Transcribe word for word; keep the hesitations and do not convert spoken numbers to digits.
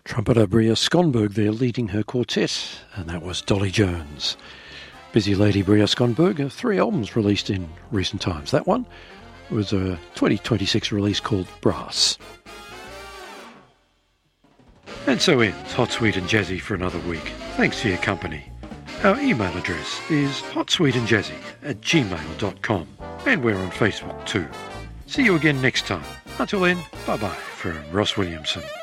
Trumpeter Bria Skonberg there leading her quartet, and that was Dolly Jones. Busy lady Bria Skonberg, three albums released in recent times. That one was a twenty twenty-six release called Brass. And so ends Hot, Sweet and Jazzy for another week. Thanks for your company. Our email address is hotsweetandjazzy at gmail dot com, and we're on Facebook too. See you again next time. Until then, bye-bye from Ross Williamson.